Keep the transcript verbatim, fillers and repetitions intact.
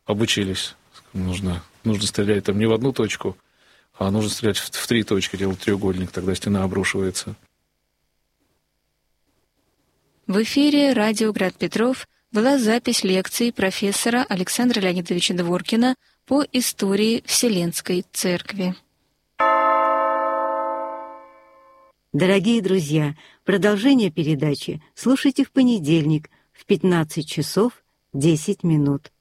обучились. Нужно, нужно стрелять там не в одну точку, а нужно стрелять в, в три точки, делать треугольник, тогда стена обрушивается. В эфире радио «Град Петров» была запись лекции профессора Александра Леонидовича Дворкина по истории Вселенской Церкви. Дорогие друзья, продолжение передачи слушайте в понедельник в пятнадцать часов десять минут.